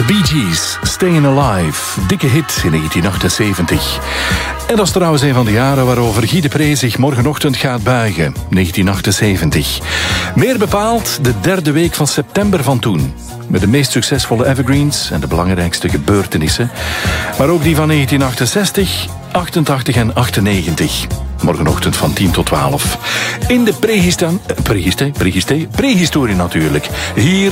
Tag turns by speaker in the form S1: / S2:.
S1: Bee Gees, Staying Alive. Dikke hit in 1978. En dat is trouwens een van de jaren waarover Guy de Pre zich morgenochtend gaat buigen. 1978. Meer bepaald de derde week van september van toen. Met de meest succesvolle evergreens en de belangrijkste gebeurtenissen. Maar ook die van 1968, 88 en 98. Morgenochtend van 10 tot 12. In de prehistorie natuurlijk. Hier